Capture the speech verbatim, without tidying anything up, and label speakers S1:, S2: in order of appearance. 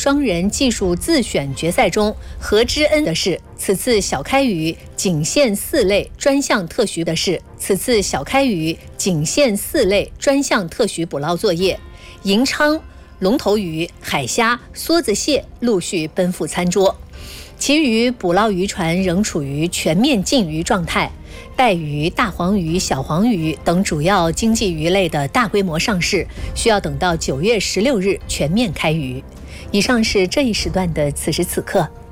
S1: 双人技术自选决赛中，何之恩的是此次小开鱼仅限四类专项特许的是此次小开鱼仅限四类专项特许捕捞作业，银鲳、龙头鱼、海虾、梭子蟹陆续奔赴餐桌。其余捕捞渔船仍处于全面禁渔状态，带鱼、大黄鱼、小黄鱼等主要经济鱼类的大规模上市，需要等到九月十六日全面开渔。以上是这一时段的此时此刻。